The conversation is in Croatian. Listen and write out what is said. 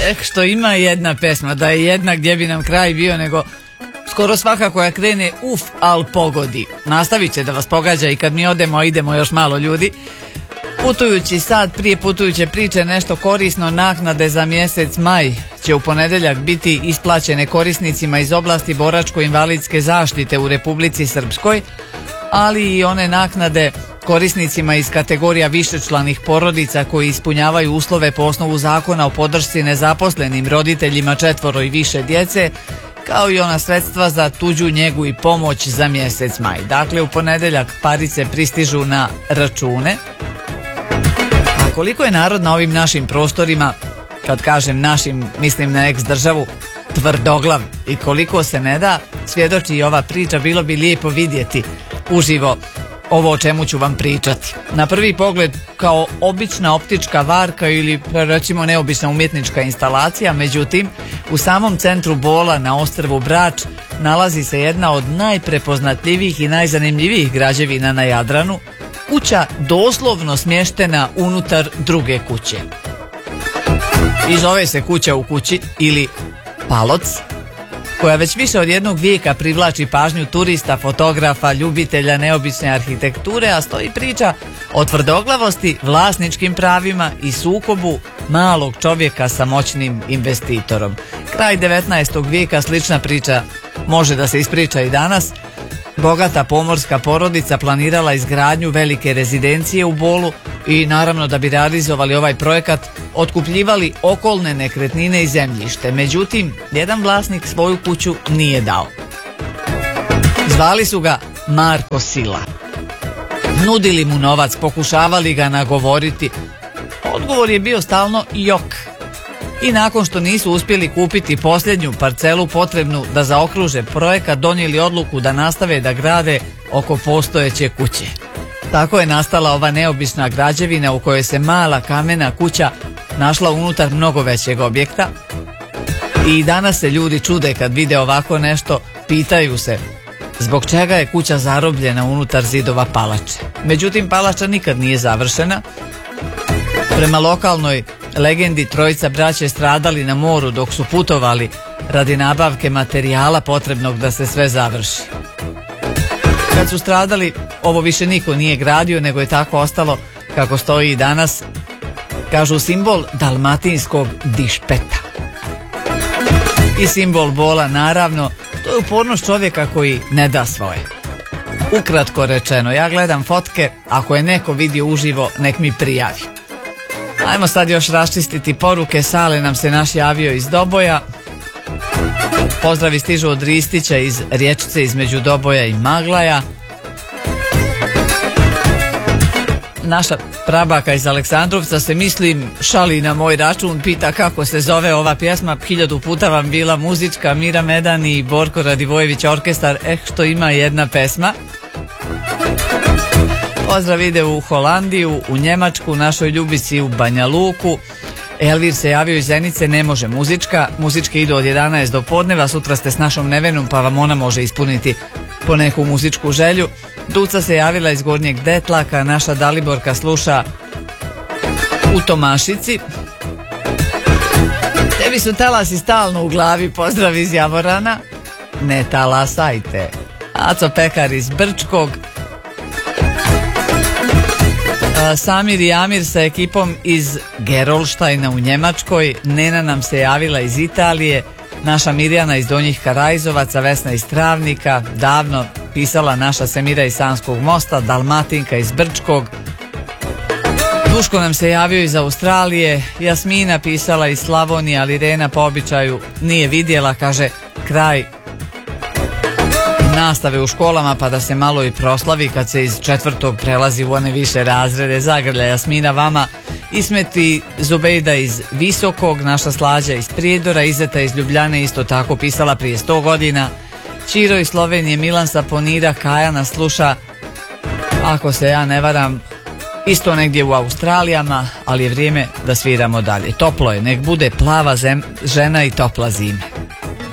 što ima jedna pesma, da je jedna gdje bi nam kraj bio, nego skoro svaka koja krene al pogodi. Nastavit će da vas pogađa i kad mi odemo, a idemo još malo ljudi. Putujući sad, prije putujuće priče, nešto korisno. Naknade za mjesec maj će u ponedjeljak biti isplaćene korisnicima iz oblasti boračko-invalidske zaštite u Republici Srpskoj, ali i one naknade korisnicima iz kategorija višečlanih porodica koji ispunjavaju uslove po osnovu zakona o podršci nezaposlenim roditeljima 4 i više djece, kao i ona sredstva za tuđu njegu i pomoć za mjesec maj. Dakle, u ponedjeljak parice pristižu na račune. A koliko je narod na ovim našim prostorima, kad kažem našim, mislim na ex-državu, tvrdoglav i koliko se ne da, svjedoči i ova priča. Bilo bi lijepo vidjeti uživo ovo o čemu ću vam pričati. Na prvi pogled kao obična optička varka ili recimo neobična umjetnička instalacija, međutim u samom centru Bola na ostrvu Brač nalazi se jedna od najprepoznatljivijih i najzanimljivijih građevina na Jadranu, kuća doslovno smještena unutar druge kuće. I zove se kuća u kući ili Paloc, koja već više od jednog vijeka privlači pažnju turista, fotografa, ljubitelja neobične arhitekture, a stoji priča o tvrdoglavosti, vlasničkim pravima i sukobu malog čovjeka sa moćnim investitorom. Kraj 19. vijeka, slična priča može da se ispriča i danas. Bogata pomorska porodica planirala izgradnju velike rezidencije u Bolu i naravno da bi realizovali ovaj projekat otkupljivali okolne nekretnine i zemljište. Međutim, jedan vlasnik svoju kuću nije dao. Zvali su ga Marko Sila. Nudili mu novac, pokušavali ga nagovoriti. Odgovor je bio stalno jok. I nakon što nisu uspjeli kupiti posljednju parcelu potrebnu da zaokruže projekat, donijeli odluku da nastave da grade oko postojeće kuće. Tako je nastala ova neobična građevina u kojoj se mala kamena kuća našla unutar mnogo većeg objekta. I danas se ljudi čude kad vide ovako nešto, pitaju se zbog čega je kuća zarobljena unutar zidova palače. Međutim, palača nikad nije završena. Prema lokalnoj legendi, trojica braće stradali na moru dok su putovali radi nabavke materijala potrebnog da se sve završi. Kad su stradali, ovo više niko nije gradio, nego je tako ostalo kako stoji i danas. Kažu simbol dalmatinskog dišpeta. I simbol Bola, naravno, to je upornost čovjeka koji ne da svoje. Ukratko rečeno, ja gledam fotke, ako je neko vidio uživo, nek mi prijavi. Ajmo sad još raščistiti poruke. Sale nam se naš javio iz Doboja. Pozdravi stižu od Ristića iz Riječce između Doboja i Maglaja. Naša prabaka iz Aleksandrovca se, mislim, šali na moj račun, pita kako se zove ova pjesma. 1000 puta vam bila muzička. Mira Medan i Borko Radivojević orkestar, što ima jedna pesma. Pozdrav ide u Holandiju, u Njemačku, našoj Ljubici u Banja Luku. Elvir se javio iz Zenice, ne može muzička. Muzičke idu od 11 do podneva, sutra ste s našom Nevenom pa vam ona može ispuniti po neku muzičku želju. Duca se javila iz Gornjeg Detlaka, naša Daliborka sluša u Tomašici. Tebi su talasi stalno u glavi, pozdrav iz Javorana. Ne talasajte. Aco Pekar iz Brčkog. Samir i Amir sa ekipom iz Gerolštajna u Njemačkoj. Nena nam se javila iz Italije. Naša Mirjana iz Donjih Karajzovaca, Vesna iz Travnika, davno pisala naša Semira iz Sanskog Mosta, Dalmatinka iz Brčkog. Duško nam se javio iz Australije, Jasmina pisala iz Slavonije, ali Irena po običaju nije vidjela, kaže kraj nastave u školama pa da se malo i proslavi kad se iz 4. prelazi u one više razrede. Zagrlja Jasmina vama. Ismeti Zubejda iz Visokog, naša Slađa iz Prijedora, Izeta iz Ljubljane isto tako pisala prije 100 godina. Čiro iz Slovenije, Milan Saponira, Kaja nas sluša, ako se ja ne varam, isto negdje u Australijama, ali je vrijeme da sviramo dalje. Toplo je, nek bude plava žena i topla zime.